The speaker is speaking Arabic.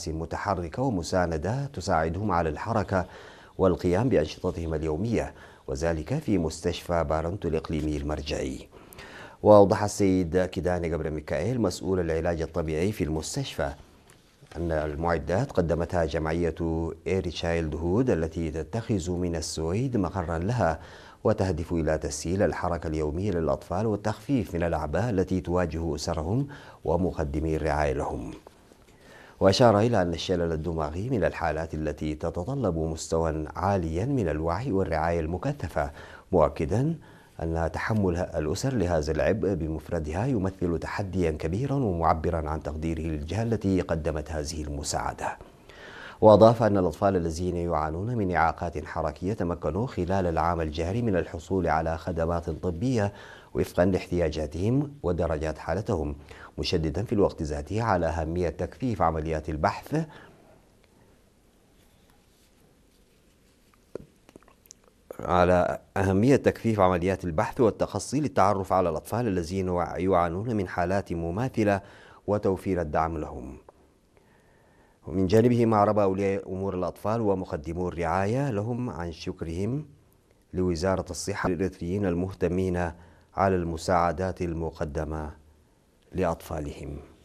كراسي متحركة ومساندة تساعدهم على الحركة والقيام بأنشطتهم اليومية، وذلك في مستشفى بارنتو الإقليمي المرجعي. وأوضح السيد كيداني قبر ميكائيل مسؤول العلاج الطبيعي في المستشفى أن المعدات قدمتها جمعية إيري تشايلد هود التي تتخذ من السويد مقرا لها، وتهدف إلى تسهيل الحركة اليومية للأطفال والتخفيف من الأعباء التي تواجه أسرهم ومقدمي الرعاية لهم. وأشار إلى أن الشلل الدماغي من الحالات التي تتطلب مستوى عاليا من الوعي والرعاية المكثفة، مؤكدا أن تحمل الأسر لهذا العبء بمفردها يمثل تحديا كبيرا ومعبرا عن تقديره للجهة التي قدمت هذه المساعدة. وأضاف أن الأطفال الذين يعانون من إعاقات حركية تمكنوا خلال العام الجاري من الحصول على خدمات طبية وفقا لاحتياجاتهم ودرجات حالتهم، مشددا في الوقت ذاته على أهمية تكثيف عمليات البحث والتخصي للتعرف على الأطفال الذين يعانون من حالات مماثلة وتوفير الدعم لهم. ومن جانبهم أعرب أولياء أمور الأطفال ومقدمو الرعاية لهم عن شكرهم لوزارة الصحة والإريتريين المهتمين على المساعدات المقدمة لأطفالهم.